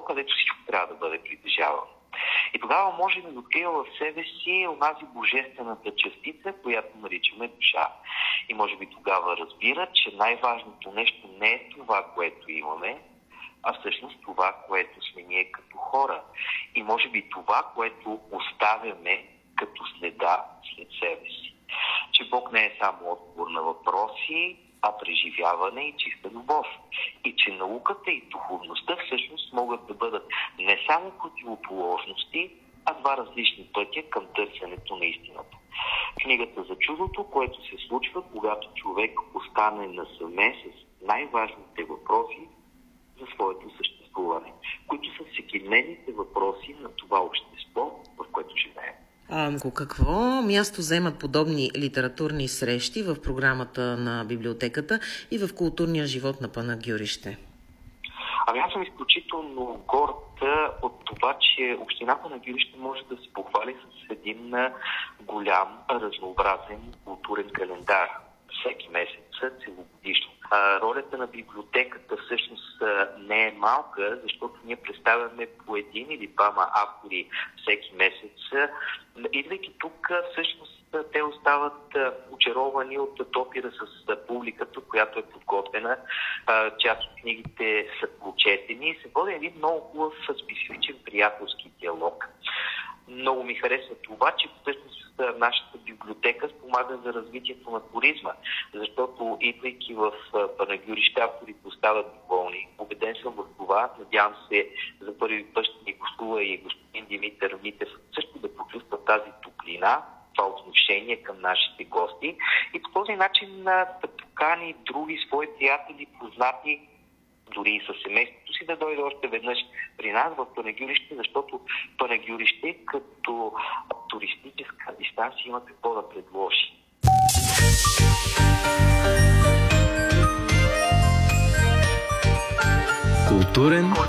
където всичко трябва да бъде притежавано. И тогава можем да открием в себе си онази божествената частица, която наричаме душа. И може би тогава разбира, че най-важното нещо не е това, което имаме, а всъщност това, което сме ние като хора. И може би това, което оставяме като следа след себе си. Че Бог не е само отговор на въпроси, а преживяване и чиста любов. И че науката и духовността всъщност могат да бъдат не само противоположности, а два различни пътя към търсенето на истината. Книгата за чудото, което се случва, когато човек остане насаме с най-важните въпроси за своето съществуване, които са всекидневните въпроси на това общество, в което живеем. Какво място заемат подобни литературни срещи в програмата на библиотеката и в културния живот на Панагюрище? Аз съм изключително горд от това, че община Панагюрище може да се похвали с един голям, разнообразен културен календар. Всеки месец, целогодишно. Ролята на библиотеката всъщност не е малка, защото ние представяме по един или двама автори всеки месец. Идвайки тук, всъщност те остават очаровани от допира с публиката, която е подготвена. Част от книгите са прочетени и се води един много хубав специфичен приятелски диалог. Много ми харесва това, че всъщност нашата библиотека спомага за развитието на туризма, защото идвайки в Панагюрище, авторите остават доволни. Убеден съм в това. Надявам се за първи път ще ни гостува и господин Димитър Митев също да почувства тази топлина, това отношение към нашите гости и по този начин да покани други свои приятели, познати, дори и със семейството си да дойде още веднъж при нас в Панагюрище, защото Панагюрище като туристическа дистанция има какво да предложи. Културен